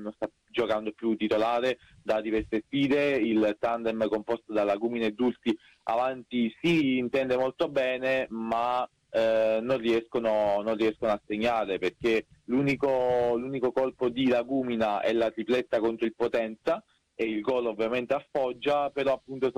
non sta giocando più titolare da diverse sfide. Il tandem composto da Lagumina e Dulci avanti si intende molto bene, ma non riescono a segnare, perché l'unico colpo di Lagumina è la tripletta contro il Potenza e il gol ovviamente a Foggia, però appunto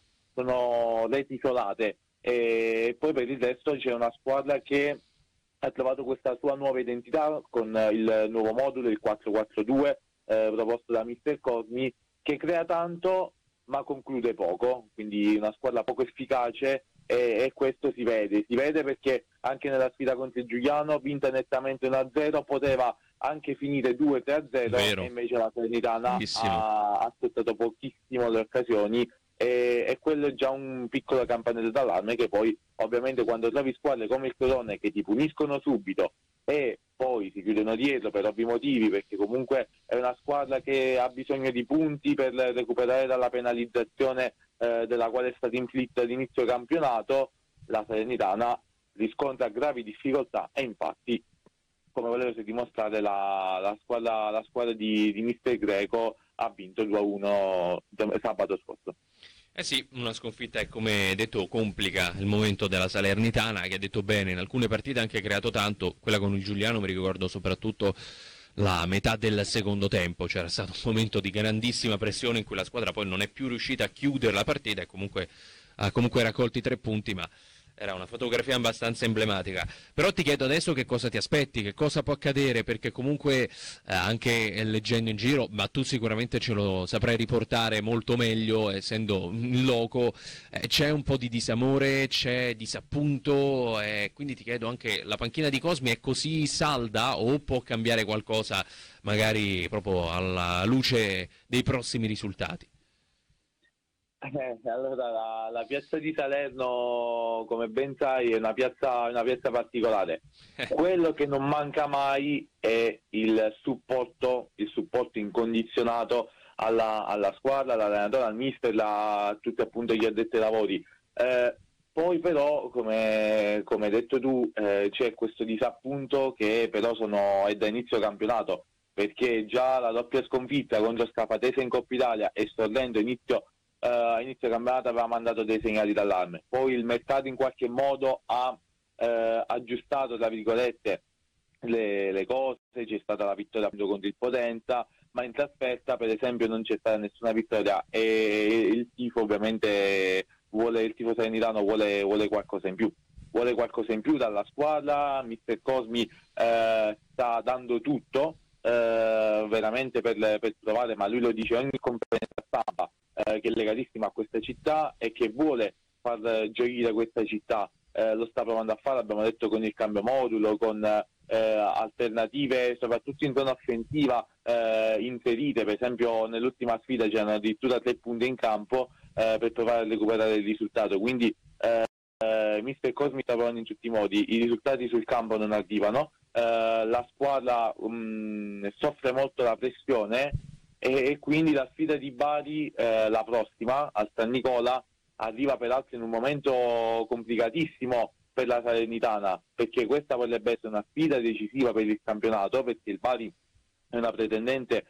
sono reti isolate, e poi per il resto c'è una squadra che ha trovato questa sua nuova identità con il nuovo modulo, il 4-4-2 proposto da Mister Cosmi, che crea tanto ma conclude poco, quindi una squadra poco efficace, e questo si vede perché anche nella sfida contro il Giuliano, vinta nettamente 1-0, poteva anche finire 2-3-0, Vero. e invece la Salernitana Bellissimo. ha aspettato pochissimo le occasioni, e quello è già un piccolo campanello d'allarme, che poi ovviamente quando trovi squadre come il Crotone che ti puniscono subito e poi si chiudono dietro per ovvi motivi, perché comunque è una squadra che ha bisogno di punti per recuperare dalla penalizzazione della quale è stata inflitta all'inizio campionato, la Salernitana riscontra gravi difficoltà, e infatti, come voleva dimostrare, la squadra di Mister Greco ha vinto 2-1 sabato scorso. Eh sì, una sconfitta, come detto, complica il momento della Salernitana, che ha detto bene, in alcune partite ha anche creato tanto. Quella con il Giuliano mi ricordo soprattutto la metà del secondo tempo, c'era stato un momento di grandissima pressione in cui la squadra poi non è più riuscita a chiudere la partita e comunque ha raccolto i 3 punti, ma era una fotografia abbastanza emblematica. Però ti chiedo adesso che cosa ti aspetti, che cosa può accadere, perché comunque anche leggendo in giro, ma tu sicuramente ce lo saprai riportare molto meglio essendo in loco, c'è un po' di disamore, c'è disappunto, quindi ti chiedo anche, la panchina di Cosmi è così salda o può cambiare qualcosa magari proprio alla luce dei prossimi risultati? Allora, la piazza di Salerno, come ben sai, è una piazza particolare. Quello che non manca mai è il supporto incondizionato alla squadra, all'allenatore, al mister, a tutti appunto gli addetti ai lavori. Poi però, come hai detto tu, c'è questo disappunto che però è da inizio campionato, perché già la doppia sconfitta contro Scafatese in Coppa Italia e Sorrento inizio campionato aveva mandato dei segnali d'allarme. Poi il mercato in qualche modo ha aggiustato, tra virgolette, le cose, c'è stata la vittoria contro il Potenza, ma in trasferta per esempio non c'è stata nessuna vittoria, e il tifo ovviamente il tifo salernitano vuole qualcosa in più. Vuole qualcosa in più dalla squadra. Mister Cosmi sta dando tutto veramente per provare, ma lui lo dice ogni conferenza stampa, che è legatissima a questa città e che vuole far gioire questa città. Lo sta provando a fare, abbiamo detto, con il cambio modulo, con alternative soprattutto in zona offensiva inserite. Per esempio nell'ultima sfida c'erano addirittura 3 punti in campo per provare a recuperare il risultato, quindi Mister Cosmi sta provando in tutti i modi, i risultati sul campo non arrivano, la squadra soffre molto la pressione, e quindi la sfida di Bari, la prossima al San Nicola, arriva peraltro in un momento complicatissimo per la Salernitana, perché questa potrebbe essere una sfida decisiva per il campionato, perché il Bari è una pretendente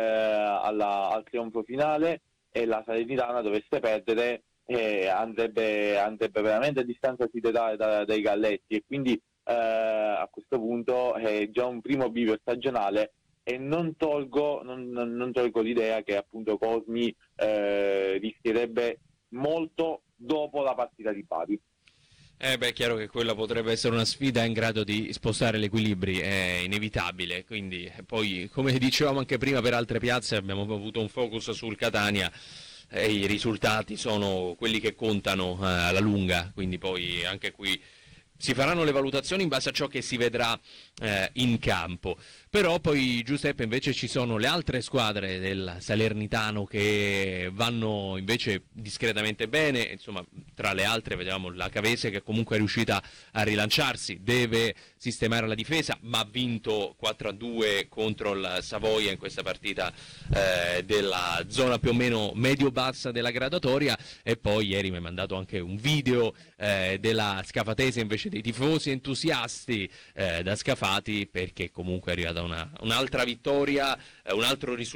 al trionfo finale, e la Salernitana dovesse perdere andrebbe veramente a distanza siderale dai Galletti, e quindi a questo punto è già un primo bivio stagionale, e non tolgo l'idea che appunto Cosmi rischierebbe molto dopo la partita di Bari. È chiaro che quella potrebbe essere una sfida in grado di spostare gli equilibri, è inevitabile, quindi poi, come dicevamo anche prima, per altre piazze abbiamo avuto un focus sul Catania, e i risultati sono quelli che contano alla lunga, quindi poi anche qui si faranno le valutazioni in base a ciò che si vedrà in campo. Però poi, Giuseppe, invece ci sono le altre squadre del Salernitano che vanno invece discretamente bene, insomma tra le altre vediamo la Cavese che comunque è riuscita a rilanciarsi, deve sistemare la difesa, ma ha vinto 4-2 contro il Savoia in questa partita della zona più o meno medio-bassa della gradatoria. E poi ieri mi ha mandato anche un video della Scafatese invece dei tifosi entusiasti da Scafati, perché comunque è arrivata un'altra vittoria, un altro risultato